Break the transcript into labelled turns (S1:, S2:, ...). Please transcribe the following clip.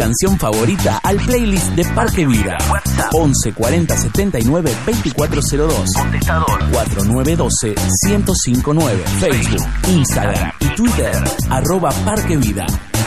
S1: canción favorita al playlist de Parque Vida. 11 40 79 2402. Contestador 4912 1059. Facebook, Instagram y Twitter @Parque Vida.